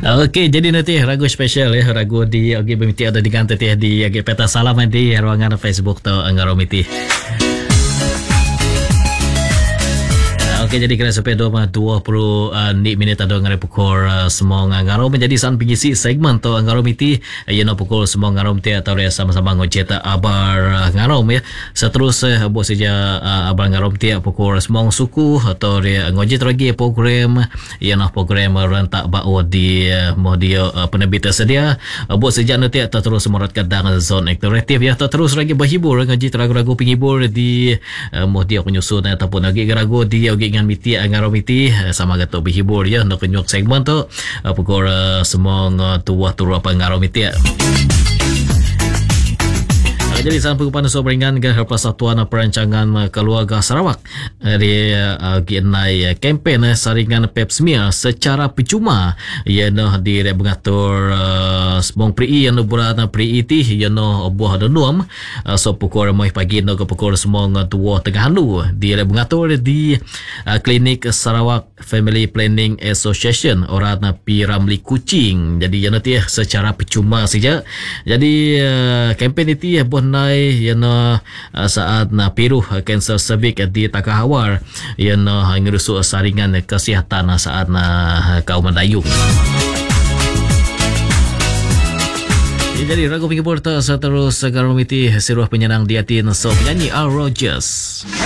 Okey, jadi nanti ragu spesial ya, ragu di bermiti ada diganti di peta salam di ruangan Facebook tu ngaromiti. Okey, jadi kena sampai 20 minit ada ngare pukul semua ngarom menjadi san pengisi segmen tu ngarom iti no pukul semua ngarom ti atau sama-sama ngoceta abar ngarom ya. Seterusnya buat saja abar ngarom ti pukul semua suku atau dia ngojit lagi program program rentak bau di modio penerbit sedia buat saja nanti terus merat kadang zone interaktif ya, terus lagi berhibur ngojit ragu-ragu penghibur di modio penyusun ataupun lagi ragu di dengan miti ngaromiti sama gato berhibur ya nak penyok segmen tu pukul semua tua apa ngaromiti ya. Jadi sang pengupahan sobringan ke Persatuan Perancangan Keluarga Sarawak di ginai kempen saringan pap smear secara percuma iano di mengatur semong pri yang berada pri iti iano buah denuam so pukul mai pagi no ke pukul semong 2 tengah handu di mengatur di klinik Sarawak Family Planning Association orang pi Ramli Kuching. Jadi iano ti secara percuma saja. Jadi kempen itu nai yana saat na piruh kanser cervix di Takahawar yana ngurus saringan kesihatan saat na kaum Melayu. Jadi ragu penghibur seterus garumiti seruah penyenang di hati so penyanyi Al Rogers.